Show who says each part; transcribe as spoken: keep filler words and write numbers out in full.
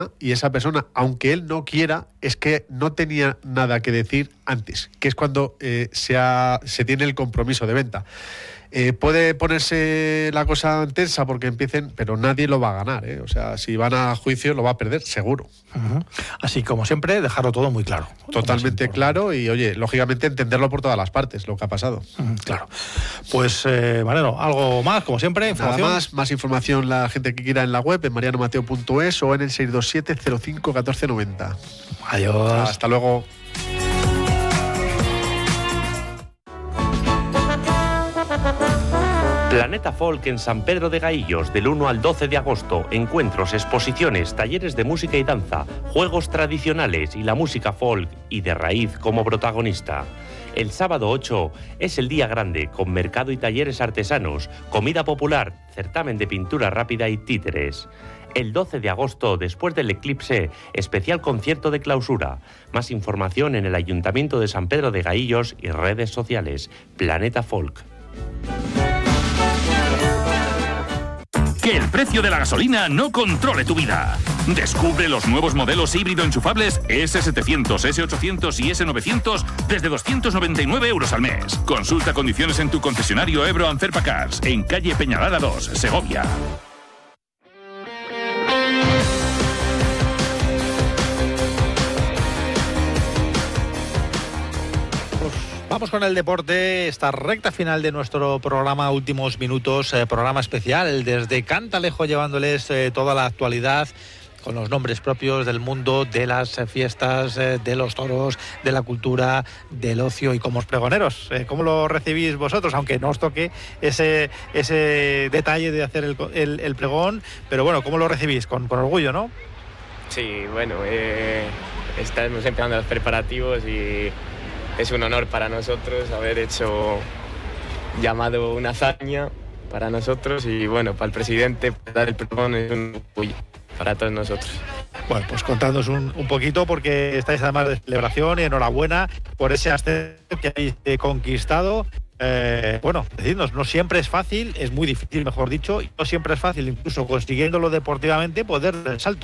Speaker 1: y esa persona, aunque él no quiera, es que no tenía nada que decir antes, que es cuando eh, se, ha, se tiene el compromiso de venta. Eh, puede ponerse la cosa tensa porque empiecen, pero nadie lo va a ganar, ¿eh? O sea, si van a juicio lo va a perder, seguro.
Speaker 2: Uh-huh. Así, como siempre, dejarlo todo muy claro.
Speaker 1: Totalmente claro y, oye, lógicamente entenderlo por todas las partes, lo que ha pasado.
Speaker 2: Uh-huh, claro. Pues, eh, Mariano, algo más, como siempre, información.
Speaker 1: Nada más, más información la gente que quiera en la web, en mariano mateo punto es o en el seis dos siete cero cinco uno cuatro nueve cero.
Speaker 2: Adiós.
Speaker 1: Hasta luego.
Speaker 3: Planeta Folk en San Pedro de Gaillos, del uno al doce de agosto. Encuentros, exposiciones, talleres de música y danza, juegos tradicionales y la música folk y de raíz como protagonista. El sábado ocho es el día grande, con mercado y talleres artesanos, comida popular, certamen de pintura rápida y títeres. El doce de agosto, después del eclipse, especial concierto de clausura. Más información en el Ayuntamiento de San Pedro de Gaillos y redes sociales. Planeta Folk.
Speaker 4: Que el precio de la gasolina no controle tu vida. Descubre los nuevos modelos híbrido enchufables ese setecientos, ese ochocientos y ese novecientos desde doscientos noventa y nueve euros al mes. Consulta condiciones en tu concesionario Ebro Anferpa Cars, en calle Peñalada dos, Segovia.
Speaker 2: Vamos con el deporte, esta recta final de nuestro programa Últimos Minutos, eh, programa especial desde Cantalejo, llevándoles eh, toda la actualidad con los nombres propios del mundo de las eh, fiestas, eh, de los toros, de la cultura, del ocio y como pregoneros. Eh, ¿Cómo lo recibís vosotros? Aunque no os toque ese, ese detalle de hacer el, el, el pregón, pero bueno, ¿cómo lo recibís? Con, con orgullo, ¿no?
Speaker 5: Sí, bueno, eh, estamos empezando los preparativos y es un honor para nosotros haber hecho llamado una hazaña para nosotros y bueno, para el presidente dar el pregón es un orgullo para todos nosotros.
Speaker 2: Bueno, pues contadnos un, un poquito porque estáis además de celebración y enhorabuena por ese ascenso que habéis eh, conquistado. Eh, bueno, decidnos, no siempre es fácil, es muy difícil, mejor dicho, y no siempre es fácil, incluso consiguiéndolo deportivamente, poder dar el salto.